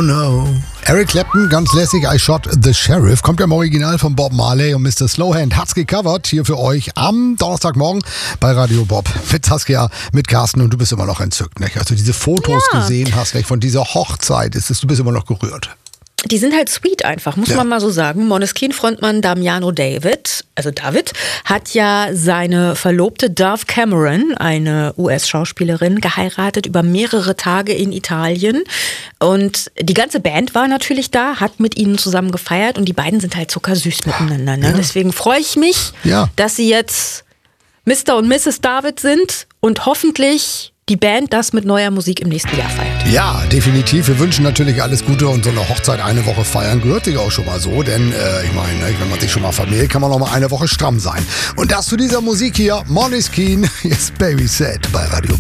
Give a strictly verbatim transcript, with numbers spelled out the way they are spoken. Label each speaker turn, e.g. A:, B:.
A: no. Eric Clapton, ganz lässig, I Shot the Sheriff. Kommt ja im Original von Bob Marley und Mister Slowhand hat's gecovert hier für euch am Donnerstagmorgen bei Radio Bob mit Saskia, mit Carsten, und du bist immer noch entzückt, nicht? Also diese Fotos
B: Ja.
A: gesehen hast, nicht? Von dieser Hochzeit, ist es, du bist immer noch gerührt.
B: Die sind halt sweet einfach, muss
A: Ja.
B: man mal so sagen. Måneskin-Frontmann Damiano David, also David, hat ja seine Verlobte Dove Cameron, eine U S-Schauspielerin, geheiratet über mehrere Tage in Italien. Und die ganze Band war natürlich da, hat mit ihnen zusammen gefeiert und die beiden sind halt zuckersüß miteinander. Ne?
A: Ja.
B: Deswegen freue ich mich,
A: Ja.
B: dass sie jetzt Mister und Misses David sind und hoffentlich die Band das mit neuer Musik im nächsten Jahr feiert.
A: Ja, definitiv. Wir wünschen natürlich alles Gute, und so eine Hochzeit eine Woche feiern gehört sich auch schon mal so, denn äh, ich meine, wenn man sich schon mal vermählt, kann man noch mal eine Woche stramm sein. Und das zu dieser Musik hier, Måneskin, jetzt Baby Set bei Radio